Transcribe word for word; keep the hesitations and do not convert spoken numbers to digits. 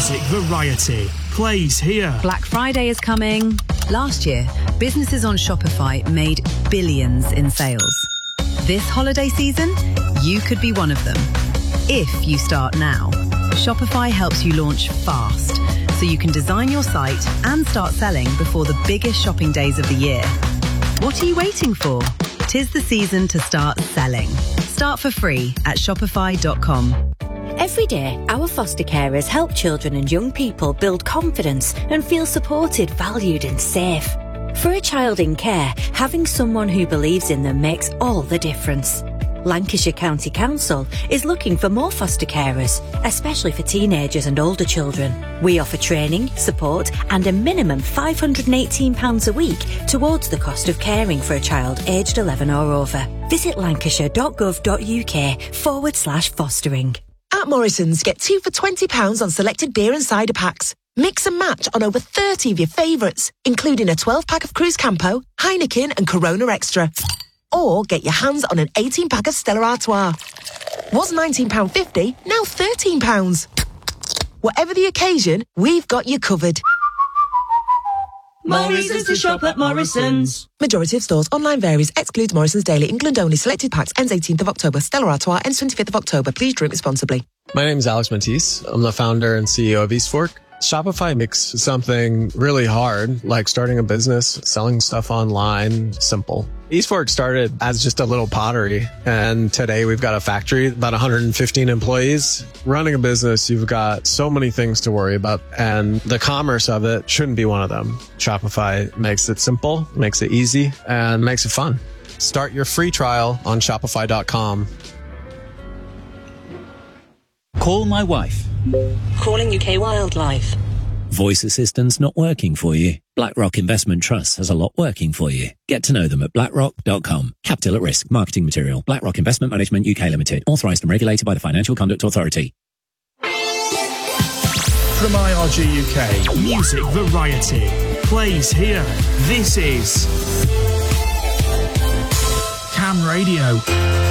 Music variety plays here. Black Friday is coming. Last year, businesses on Shopify made billions in sales. This holiday season, you could be one of them. If you start now. Shopify helps you launch fast, so you can design your site and start selling before the biggest shopping days of the year. What are you waiting for? 'Tis the season to start selling. Start for free at shopify dot com. Every day, our foster carers help children and young people build confidence and feel supported, valued and safe. For a child in care, having someone who believes in them makes all the difference. Lancashire County Council is looking for more foster carers, especially for teenagers and older children. We offer training, support and a minimum five hundred eighteen pounds a week towards the cost of caring for a child aged eleven or over. Visit lancashire.gov.uk forward slash fostering. At Morrison's, get two for twenty pounds on selected beer and cider packs. Mix and match on over thirty of your favourites, including a twelve pack of Cruz Campo, Heineken and Corona Extra. Or get your hands on an eighteen pack of Stella Artois. Was nineteen pounds fifty, now thirteen pounds. Whatever the occasion, we've got you covered. More reasons to shop at Morrison's. Majority of stores. Online varies. Excludes Morrison's Daily. England only. Selected packs. Ends eighteenth of October. Stella Artois ends twenty-fifth of October. Please drink responsibly. My name is Alex Matisse. I'm the founder and C E O of Eastfork. Shopify makes something really hard, like starting a business, selling stuff online, simple. Eastfork started as just a little pottery, and today we've got a factory, about one hundred fifteen employees. Running a business, you've got so many things to worry about, and the commerce of it shouldn't be one of them. Shopify makes it simple, makes it easy, and makes it fun. Start your free trial on shopify dot com. Call my wife. Calling U K Wildlife. Voice assistant's not working for you? BlackRock Investment Trust has a lot working for you. Get to know them at blackrock dot com. Capital at risk. Marketing material. BlackRock Investment Management U K Limited. Authorised and regulated by the Financial Conduct Authority. From I R G U K, Music variety plays here. This is Cam Radio.